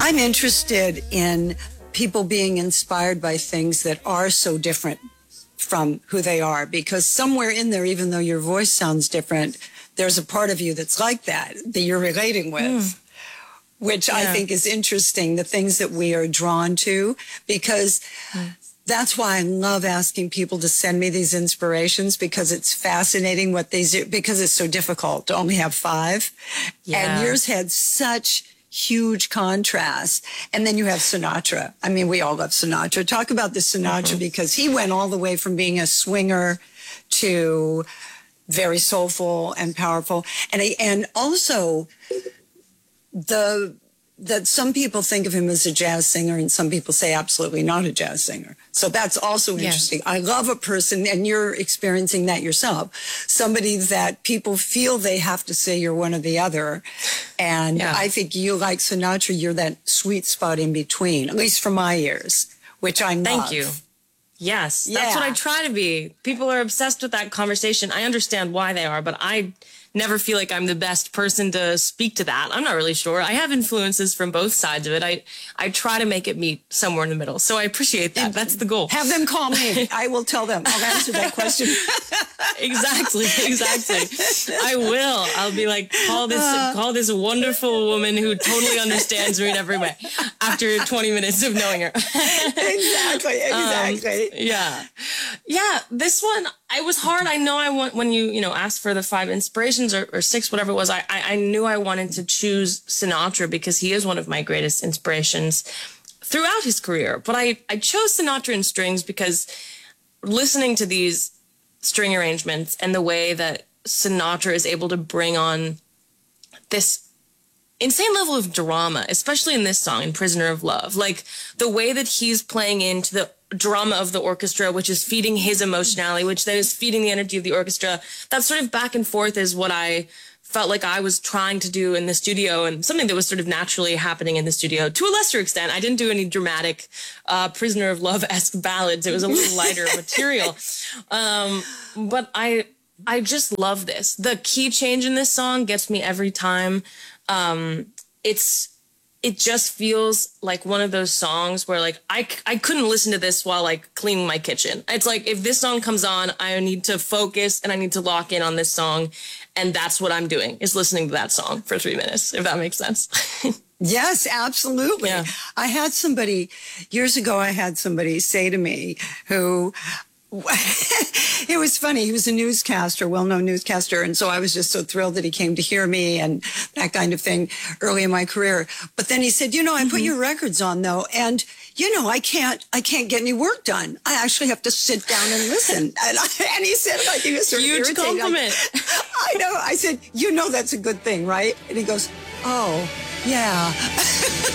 I'm interested in people being inspired by things that are so different from who they are, because somewhere in there, even though your voice sounds different, there's a part of you that's like that you're relating with, which I think is interesting, the things that we are drawn to, because that's why I love asking people to send me these inspirations, because it's fascinating what they do, because it's so difficult to only have 5. And yours had such huge contrast. And then you have Sinatra. I mean, we all love Sinatra. Talk about the Sinatra, because he went all the way from being a swinger to very soulful and powerful. And also that some people think of him as a jazz singer and some people say absolutely not a jazz singer. So that's also interesting. I love a person, and you're experiencing that yourself, somebody that people feel they have to say you're one or the other. And I think you, like Sinatra, you're that sweet spot in between, at least for my ears, which I love. Thank you. Yes, that's what I try to be. People are obsessed with that conversation. I understand why they are, but I never feel like I'm the best person to speak to that. I'm not really sure. I have influences from both sides of it. I try to make it meet somewhere in the middle. So I appreciate that. That's the goal. Have them call me. I will tell them. I'll answer that question. Exactly. I will. I'll be like, call this wonderful woman who totally understands me in every way after 20 minutes of knowing her. Exactly. Yeah. This one, it was hard. I know when you asked for the 5 inspirations or 6, whatever it was, I knew I wanted to choose Sinatra because he is one of my greatest inspirations throughout his career. But I chose Sinatra in strings because listening to these string arrangements and the way that Sinatra is able to bring on this insane level of drama, especially in this song, in Prisoner of Love, like the way that he's playing into the drama of the orchestra, which is feeding his emotionality, which then is feeding the energy of the orchestra. That sort of back and forth is what I felt like I was trying to do in the studio, and something that was sort of naturally happening in the studio to a lesser extent. I didn't do any dramatic Prisoner of Love-esque ballads. It was a little lighter material. But I just love this. The key change in this song gets me every time. It just feels like one of those songs where like I couldn't listen to this while like cleaning my kitchen. It's like if this song comes on, I need to focus and I need to lock in on this song. And that's what I'm doing, is listening to that song for 3 minutes, if that makes sense. Yes, absolutely. Yeah. Years ago, I had somebody say to me who, it was funny. He was a newscaster, well-known newscaster. And so I was just so thrilled that he came to hear me and that kind of thing early in my career. But then he said, I put your records on though. And, I can't get any work done. I actually have to sit down and listen. And he said, like, he was sort of huge compliment. I know. I said, that's a good thing, right? And he goes, oh, yeah.